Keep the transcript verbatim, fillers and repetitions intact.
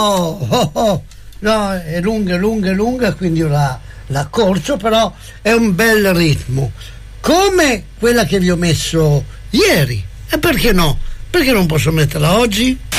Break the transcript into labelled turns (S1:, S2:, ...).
S1: oh, oh. No, è lunga, lunga, lunga, quindi io la, la corso, però è un bel ritmo. Come quella che vi ho messo ieri. E perché no? Perché non posso metterla oggi?